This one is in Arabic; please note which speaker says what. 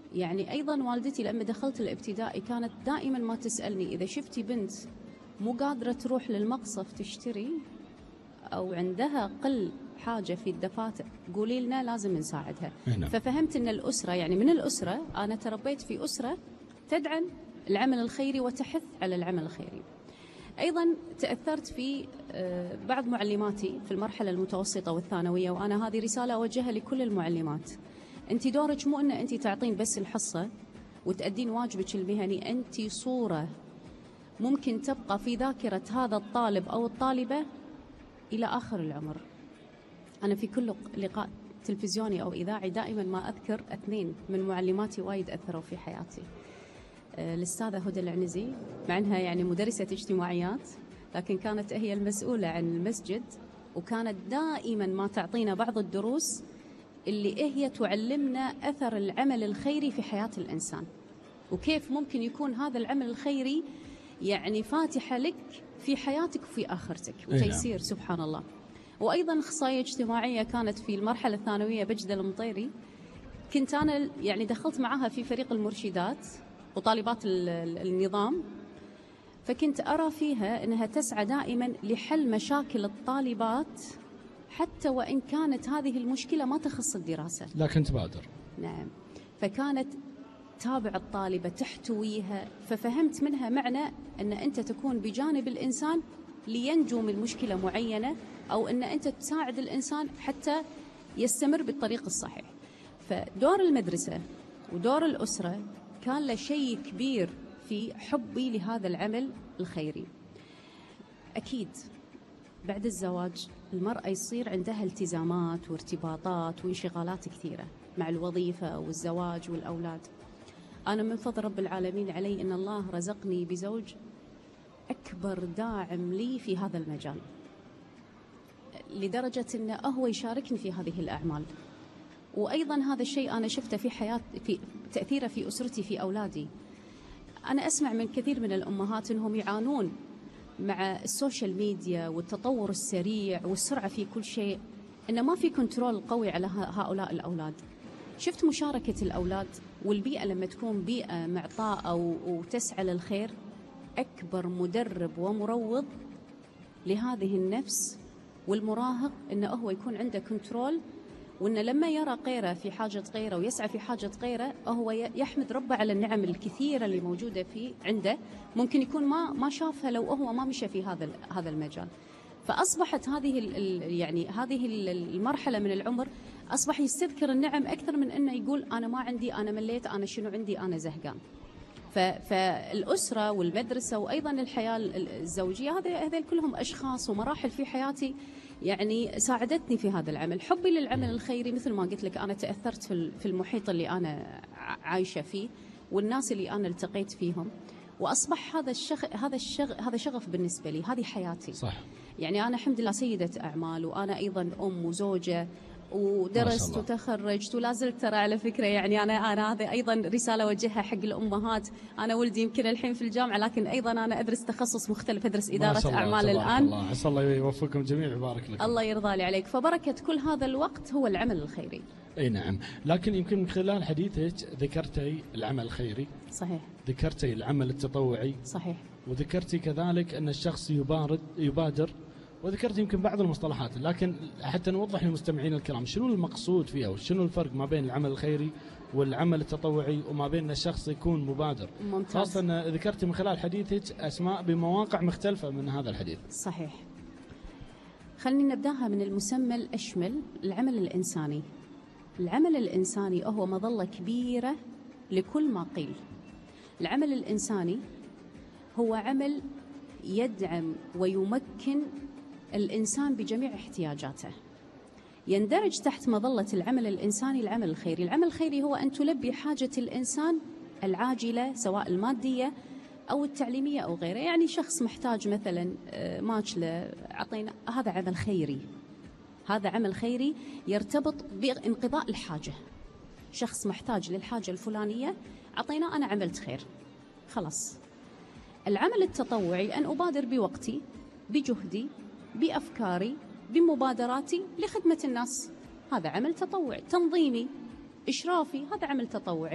Speaker 1: يعني أيضا والدتي لما دخلت الابتدائي كانت دائما ما تسألني إذا شفتي بنت مو قادرة تروح للمقصف تشتري أو عندها قل حاجة في الدفاتر قولي لنا لازم نساعدها.
Speaker 2: نعم.
Speaker 1: ففهمت أن الأسرة يعني من الأسرة، أنا تربيت في أسرة تدعم العمل الخيري وتحث على العمل الخيري. أيضا تأثرت في بعض معلماتي في المرحلة المتوسطة والثانوية، وأنا هذه رسالة أوجهها لكل المعلمات. أنت دورك مو أن أنت تعطين بس الحصة وتأدين واجبك المهني، أنت صورة ممكن تبقى في ذاكرة هذا الطالب أو الطالبة إلى آخر العمر. أنا في كل لقاء تلفزيوني أو إذاعي دائما ما أذكر اثنين من معلماتي وايد أثروا في حياتي. الأستاذة هدى العنزي، مع أنها يعني مدرسة اجتماعيات، لكن كانت هي المسؤولة عن المسجد، وكانت دائما ما تعطينا بعض الدروس اللي هي تعلمنا أثر العمل الخيري في حياة الإنسان، وكيف ممكن يكون هذا العمل الخيري يعني فاتحة لك في حياتك وفي آخرتك وتيسير سبحان الله. وأيضا أخصائية اجتماعية كانت في المرحلة الثانوية بجدة المطيري، كنت أنا يعني دخلت معها في فريق المرشدات وطالبات النظام، فكنت أرى فيها أنها تسعى دائما لحل مشاكل الطالبات حتى وإن كانت هذه المشكلة ما تخص الدراسة
Speaker 2: لكن تبادر.
Speaker 1: نعم. فكانت تابع الطالبة تحتويها، ففهمت منها معنى أن أنت تكون بجانب الإنسان لينجو من مشكلة معينة، أو أن أنت تساعد الإنسان حتى يستمر بالطريق الصحيح. فدور المدرسة ودور الأسرة كان له شيء كبير في حبي لهذا العمل الخيري. أكيد بعد الزواج المرأة يصير عندها التزامات وارتباطات وانشغالات كثيرة مع الوظيفة والزواج والأولاد. أنا من فضل رب العالمين علي أن الله رزقني بزوج أكبر داعم لي في هذا المجال، لدرجة أنه هو يشاركني في هذه الأعمال. وأيضا هذا الشيء أنا شفته في حياة، في تأثيره في أسرتي في أولادي. أنا أسمع من كثير من الأمهات أنهم يعانون مع السوشيال ميديا والتطور السريع والسرعة في كل شيء، أنه ما في كنترول قوي على هؤلاء الأولاد. شفت مشاركة الأولاد والبيئة لما تكون بيئة معطاءة وتسعى للخير، أكبر مدرب ومروض لهذه النفس والمراهق أنه هو يكون عنده كنترول، وأنه لما يرى غيره في حاجة غيره ويسعى في حاجة غيره هو يحمد ربه على النعم الكثيرة اللي موجودة في عنده، ممكن يكون ما شافها لو هو ما مشى في هذا المجال. فأصبحت هذه المرحلة من العمر أصبح يستذكر النعم أكثر من أنه يقول أنا ما عندي، أنا مليت، أنا شنو عندي، أنا زهقان. فالأسرة والمدرسة وأيضا الحياة الزوجية، هذول كلهم أشخاص ومراحل في حياتي يعني ساعدتني في هذا العمل. حبي للعمل الخيري مثل ما قلت لك، أنا تأثرت في المحيط اللي أنا عايشة فيه والناس اللي أنا التقيت فيهم، وأصبح هذا شغف بالنسبة لي، هذه حياتي.
Speaker 2: صح.
Speaker 1: يعني أنا الحمد لله سيدة أعمال، وأنا أيضا أم وزوجة، ودرست وتخرجت ولا زلت ترى على فكرة. يعني أنا هذا أيضا رسالة أوجهها حق الأمهات. أنا ولدي يمكن الحين في الجامعة، لكن أيضا أنا أدرس تخصص مختلف، أدرس إدارة أعمال الآن.
Speaker 2: الله عسى الله يوفقكم جميعا ويبارك لكم.
Speaker 1: الله يرضى لي عليك. فبركة كل هذا الوقت هو العمل الخيري.
Speaker 2: أي نعم. لكن يمكن من خلال حديثك ذكرتي العمل الخيري،
Speaker 1: صحيح،
Speaker 2: ذكرتي العمل التطوعي،
Speaker 1: صحيح،
Speaker 2: وذكرتي كذلك أن الشخص يبادر، وذكرت يمكن بعض المصطلحات، لكن حتى نوضح للمستمعين الكرام شنو المقصود فيها وشنو الفرق ما بين العمل الخيري والعمل التطوعي، وما بين الشخص يكون مبادر.
Speaker 1: ممتاز.
Speaker 2: خاصة أن ذكرت من خلال حديثك أسماء بمواقع مختلفة من هذا الحديث.
Speaker 1: صحيح. خلينا نبداها من المسمى الأشمل، العمل الإنساني. العمل الإنساني هو مظلة كبيرة لكل ما قيل. العمل الإنساني هو عمل يدعم ويمكن الإنسان بجميع احتياجاته. يندرج تحت مظلة العمل الإنساني العمل الخيري. العمل الخيري هو أن تلبي حاجة الإنسان العاجلة سواء المادية أو التعليمية أو غيره. يعني شخص محتاج مثلا ماكلة، أعطينا، هذا عمل خيري. هذا عمل خيري يرتبط بانقضاء الحاجة. شخص محتاج للحاجة الفلانية، أعطينا، أنا عملت خير، خلاص. العمل التطوعي أن أبادر بوقتي، بجهدي، بأفكاري، بمبادراتي لخدمة الناس. هذا عمل تطوعي. تنظيمي، إشرافي، هذا عمل تطوعي.